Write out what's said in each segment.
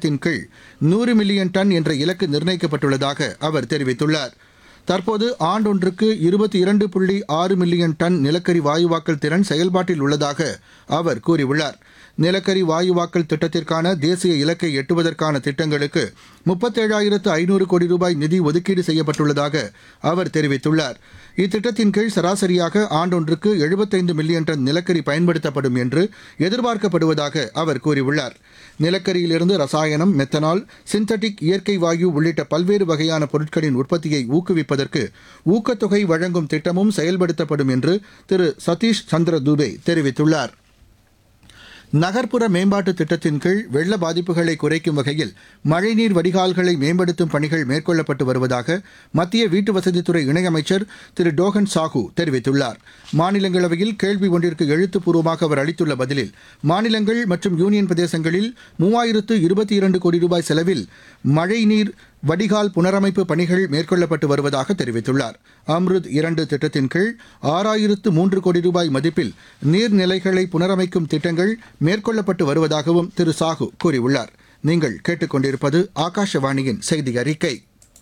திட்டத்தின் கீழ் 100 million ton என்ற இலக்கு நிர்ணயிக்கப்பட்டுள்ளதாக அவர் தெரிவித்துள்ளார். தற்போது ஆண்டொன்றுக்கு 22.6 மில்லியன் டன் நிலக்கரி வாயுவாக்கல் திறன் செயல்பாட்டில் உள்ளதாக அவர் கூறியுள்ளார். நிலக்கரி வாயுவாக்கல் திட்டத்திற்கான தேசிய இலக்கை எட்டுவதற்கான திட்டங்களுக்கு 37,500 கோடி ரூபாய் நிதி ஒதுக்கீடு செய்யப்பட்டுள்ளதாக அவர் தெரிவித்துள்ளார். இத்திட்டத்தின் கீழ் சராசரியாக ஆண்டொன்றுக்கு 75 மில்லியன் டன் நிலக்கரி பயன்படுத்தப்படும் என்று எதிர்பார்க்கப்படுவதாக அவர் கூறியுள்ளார். நிலக்கரியிலிருந்து ரசாயனம், மெத்தனால், சிந்தட்டிக் இயற்கை வாயு உள்ளிட்ட பல்வேறு வகையான பொருட்களின் உற்பத்தியை ஊக்குவிப்பதற்கு ஊக்கத்தொகை வழங்கும் திட்டமும் செயல்படுத்தப்படும் என்று திரு சதீஷ் சந்திர துபே தெரிவித்துள்ளார். நகர்ப்புற மேம்பாட்டு திட்டத்தின் கீழ் வெள்ள பாதிப்புகளை குறைக்கும் வகையில் மழைநீர் வடிகால்களை மேம்படுத்தும் பணிகள் மேற்கொள்ளப்பட்டு வருவதாக மத்திய வீட்டு வசதித்துறை இணையமைச்சர் திரு டோகன் சாஹூ தெரிவித்துள்ளார். மாநிலங்களவையில் கேள்வி ஒன்றிற்கு எழுத்துப்பூர்வமாக அவர் அளித்துள்ள பதிலில் மாநிலங்கள் மற்றும் யூனியன் பிரதேசங்களில் 3022 கோடி ரூபாய் செலவில் மழைநீர் வடிகால் புனரமைப்பு பணிகள் மேற்கொள்ளப்பட்டு வருவதாக தெரிவித்துள்ளார். அம்ருத் 2 திட்டத்தின் கீழ் 6003 கோடி ரூபாய் மதிப்பில் நீர்நிலைகளை புனரமைக்கும் திட்டங்கள் மேற்கொள்ளப்பட்டு வருவதாகவும் திரு சாஹூ கூறியுள்ளார். நீங்கள் கேட்டுக்கொண்டிருப்பது ஆகாஷவாணியின் செய்தி அறிக்கை.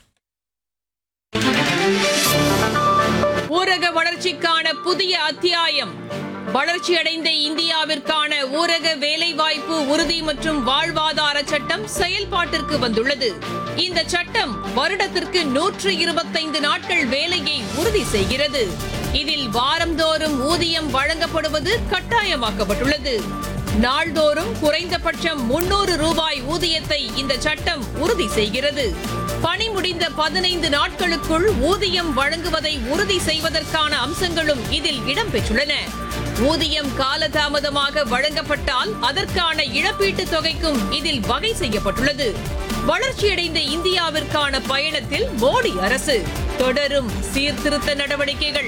ஊரக வளர்ச்சிக்கான புதிய அத்தியாயம். வளர்ச்சியடைந்த இந்தியாவிற்கான ஊரக வேலைவாய்ப்பு உறுதி மற்றும் வாழ்வாதார சட்டம் செயல்பாட்டிற்கு வந்துள்ளது. இந்த சட்டம் வருடத்திற்கு 125 நாட்கள் வேலையை உறுதி செய்கிறது. இதில் வாரந்தோறும் ஊதியம் வழங்கப்படுவது கட்டாயமாக்கப்பட்டுள்ளது. நாள்தோறும் குறைந்தபட்சம் 300 ரூபாய் ஊதியத்தை இந்த சட்டம் உறுதி செய்கிறது. பணி முடிந்த 15 நாட்களுக்குள் ஊதியம் வழங்குவதை உறுதி செய்வதற்கான அம்சங்களும் இதில் இடம்பெற்றுள்ளன. ஊதியம் காலதாமதமாக வழங்கப்பட்டால் அதற்கான இழப்பீட்டுத் தொகைக்கும் இதில் வகை செய்யப்பட்டுள்ளது. வளர்ச்சியடைந்த இந்தியாவிற்கான பயணத்தில் மோடி அரசு தொடரும் சீர்திருத்த நடவடிக்கைகள்.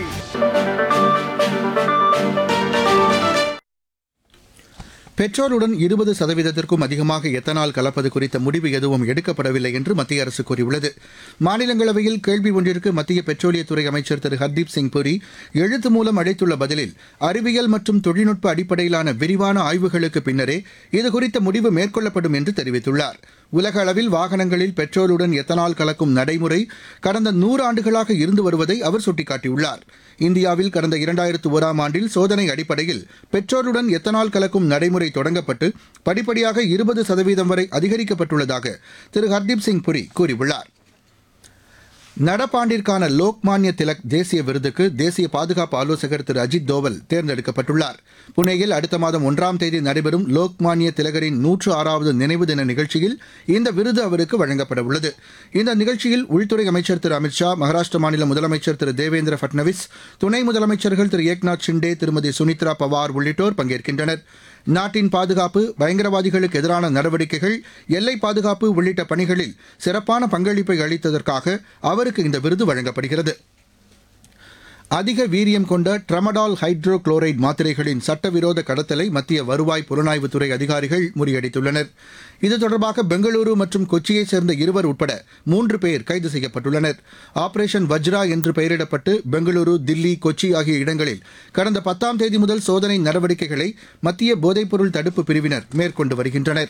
பெட்ரோலுடன் 20% அதிகமாக எத்தனால் கலப்பது குறித்த முடிவு எதுவும் எடுக்கப்படவில்லை என்று மத்திய அரசு கூறியுள்ளது. மாநிலங்களவையில் கேள்வி ஒன்றிற்கு மத்திய பெட்ரோலியத்துறை அமைச்சர் திரு ஹர்தீப் சிங் புரி எழுத்து மூலம் அளித்துள்ள பதிலில் அறிவியல் மற்றும் தொழில்நுட்ப அடிப்படையிலான விரிவான ஆய்வுகளுக்கு பின்னரே இதுகுறித்த முடிவு மேற்கொள்ளப்படும் என்று தெரிவித்துள்ளார். உலக அளவில் வாகனங்களில் பெட்ரோலுடன் எத்தனால் கலக்கும் நடைமுறை கடந்த 100 ஆண்டுகளாக இருந்து வருவதை அவர் சுட்டிக்காட்டியுள்ளார். இந்தியாவில் கடந்த 2001ஆம் ஆண்டில் சோதனை அடிப்படையில் பெட்ரோலுடன் எத்தனால் கலக்கும் நடைமுறை தொடங்கப்பட்டு படிப்படியாக 20% வரை அதிகரிக்கப்பட்டுள்ளதாக திரு ஹர்தீப் சிங் புரி கூறியுள்ளார். நடப்பாண்டிற்கான லோக்மான்ய திலக் தேசிய விருதுக்கு தேசிய பாதுகாப்பு ஆலோசகர் திரு அஜித் தோவல் தேர்ந்தெடுக்கப்பட்டுள்ளார். புனேயில் அடுத்த மாதம் 1ஆம் தேதி நடைபெறும் லோக்மான்ய திலகரின் 106வது நினைவு தின நிகழ்ச்சியில் இந்த விருது அவருக்கு வழங்கப்பட உள்ளது. இந்த நிகழ்ச்சியில் உள்துறை அமைச்சர் திரு அமித்ஷா, மகாராஷ்டிர மாநில முதலமைச்சர் திரு தேவேந்திர பட்னவிஸ், துணை முதலமைச்சர்கள் திரு ஏக்நாத் ஷிண்டே, திருமதி சுனித்ரா பவார் உள்ளிட்டோர் பங்கேற்கின்றனர். நாட்டின் பாதுகாப்பு, பயங்கரவாதிகளுக்கு எதிரான நடவடிக்கைகள், எல்லை பாதுகாப்பு உள்ளிட்ட பணிகளில் சிறப்பான பங்களிப்பை அளித்ததற்காக அவருக்கு இந்த விருது வழங்கப்படுகிறது. அதிக வீரியம் கொண்ட ட்ரமடால் ஹைட்ரோ குளோரைடு மாத்திரைகளின் சட்டவிரோத கடத்தலை மத்திய வருவாய் புலனாய்வுத்துறை அதிகாரிகள் முறியடித்துள்ளனர். இது தொடர்பாக பெங்களூரு மற்றும் கொச்சியைச் சேர்ந்த 2 உட்பட 3 பேர் கைது செய்யப்பட்டுள்ளனர். ஆபரேஷன் வஜ்ரா என்று பெயரிடப்பட்டு பெங்களூரு, தில்லி, கொச்சி ஆகிய இடங்களில் கடந்த 10ஆம் தேதி முதல் சோதனை நடவடிக்கைகளை மத்திய போதைப்பொருள் தடுப்பு பிரிவினர் மேற்கொண்டு வருகின்றனர்.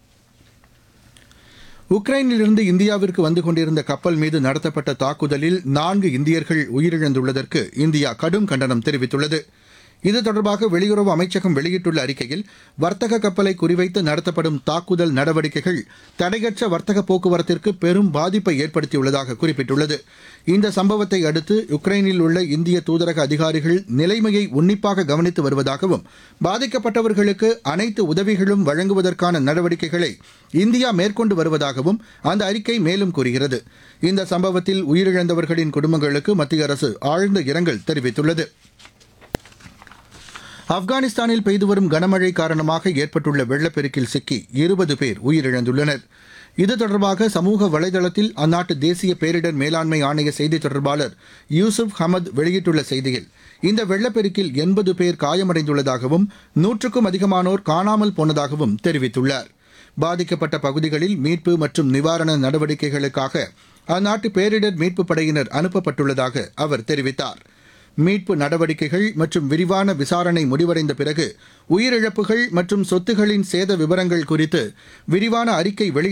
உக்ரைனிலிருந்து இந்தியாவிற்கு வந்து கொண்டிருந்த கப்பல் மீது நடத்தப்பட்ட தாக்குதலில் 4 இந்தியர்கள் உயிரிழந்துள்ளதற்கு இந்தியா கடும் கண்டனம் தெரிவித்துள்ளது. இது தொடர்பாக வெளியுறவு அமைச்சகம் வெளியிட்டுள்ள அறிக்கையில் வர்த்தக கப்பலை குறிவைத்து நடத்தப்படும் தாக்குதல் நடவடிக்கைகள் தடையற்ற வர்த்தக போக்குவரத்திற்கு பெரும் பாதிப்பை ஏற்படுத்தியுள்ளதாக குறிப்பிட்டுள்ளது. இந்த சம்பவத்தை அடுத்து உக்ரைனில் உள்ள இந்திய தூதரக அதிகாரிகள் நிலைமையை உன்னிப்பாக கவனித்து வருவதாகவும் பாதிக்கப்பட்டவர்களுக்கு அனைத்து உதவிகளும் வழங்குவதற்கான நடவடிக்கைகளை இந்தியா மேற்கொண்டு வருவதாகவும் அந்த அறிக்கை மேலும் கூறுகிறது. இந்த சம்பவத்தில் உயிரிழந்தவர்களின் குடும்பங்களுக்கு மத்திய அரசு ஆழ்ந்த இரங்கல் தெரிவித்துள்ளது. ஆப்கானிஸ்தானில் பெய்து வரும் கனமழை காரணமாக ஏற்பட்டுள்ள வெள்ளப்பெருக்கில் சிக்கி 20 பேர் உயிரிழந்துள்ளனர். இது தொடர்பாக சமூக வலைதளத்தில் அந்நாட்டு தேசிய பேரிடர் மேலாண்மை ஆணைய செய்தித் தொடர்பாளர் யூசுப் ஹமத் வெளியிட்டுள்ள செய்தியில் இந்த வெள்ளப்பெருக்கில் 80 பேர் காயமடைந்துள்ளதாகவும் 100க்கும் அதிகமானோர் காணாமல் போனதாகவும் தெரிவித்துள்ளார். பாதிக்கப்பட்ட பகுதிகளில் மீட்பு மற்றும் நிவாரண நடவடிக்கைகளுக்காக அந்நாட்டு பேரிடர் மீட்புப் படையினர் அனுப்பப்பட்டுள்ளதாக அவர் தெரிவித்தார். மீட்பு நடவடிக்கைகள் மற்றும் விரிவான விசாரணை முடிவடைந்த பிறகு உயிரிழப்புகள் மற்றும் சொத்துகளின் சேத விவரங்கள் குறித்து விரிவான அறிக்கை வெளியிட